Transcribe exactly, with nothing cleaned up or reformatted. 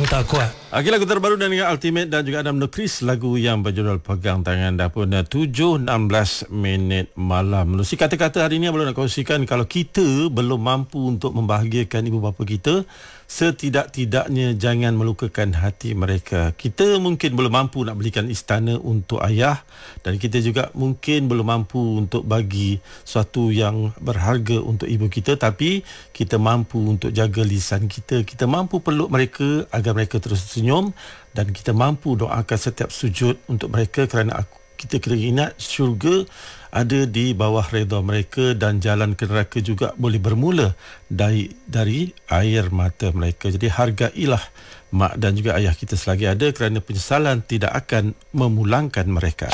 tak kuat. Okey, lagu terbaru dan dengan Ultimate dan juga Adam Nukris, lagu yang berjudul Pegang Tangan. Dah pun tujuh enam belas minit malam. Menerusi kata-kata hari ini yang belum nak kongsikan, kalau kita belum mampu untuk membahagiakan ibu bapa kita, setidak-tidaknya jangan melukakan hati mereka. Kita mungkin belum mampu nak belikan istana untuk ayah, dan kita juga mungkin belum mampu untuk bagi sesuatu yang berharga untuk ibu kita, tapi kita mampu untuk jaga lisan kita. Kita mampu peluk mereka agar mereka terus senyum, dan kita mampu doakan setiap sujud untuk mereka, kerana aku, kita kena ingat syurga ada di bawah redha mereka, dan jalan ke neraka juga boleh bermula dari dari air mata mereka. Jadi hargailah mak dan juga ayah kita selagi ada, kerana penyesalan tidak akan memulangkan mereka.